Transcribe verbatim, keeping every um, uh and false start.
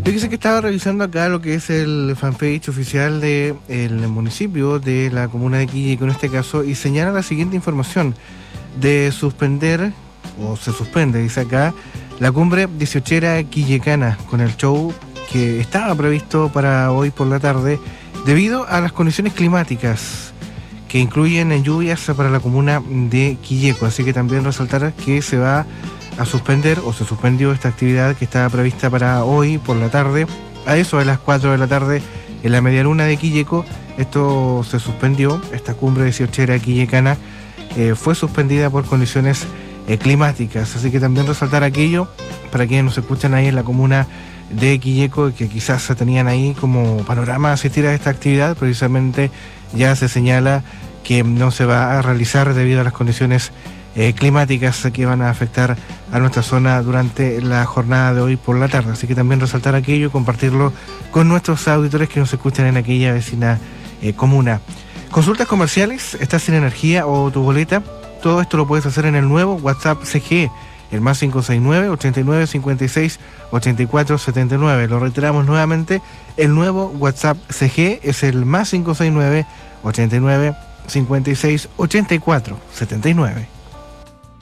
Fíjese que estaba revisando acá lo que es el fanpage oficial del municipio de la comuna de Quillico en este caso, y señala la siguiente información: de suspender, o se suspende, dice acá, la cumbre dieciochera quillecana con el show que estaba previsto para hoy por la tarde debido a las condiciones climáticas que incluyen lluvias para la comuna de Quilleco. Así que también resaltar que se va a suspender, o se suspendió esta actividad que estaba prevista para hoy por la tarde, a eso de las cuatro de la tarde en la medialuna de Quilleco. Esto se suspendió, esta cumbre dieciochera quillecana eh, fue suspendida por condiciones eh, climáticas. Así que también resaltar aquello para quienes nos escuchan ahí en la comuna de Quilleco, que quizás se tenían ahí como panorama a asistir a esta actividad. Precisamente ya se señala que no se va a realizar debido a las condiciones eh, climáticas que van a afectar a nuestra zona durante la jornada de hoy por la tarde. Así que también resaltar aquello y compartirlo con nuestros auditores que nos escuchan en aquella vecina eh, comuna. Consultas comerciales, ¿estás sin energía o tu boleta? Todo esto lo puedes hacer en el nuevo WhatsApp C G E, el más cinco seis nueve, ochenta y nueve, cincuenta y seis, ochenta y cuatro, setenta y nueve. Lo reiteramos nuevamente, el nuevo WhatsApp C G E es el más cinco seis nueve, ochenta y nueve, cincuenta y seis, ochenta y cuatro, setenta y nueve.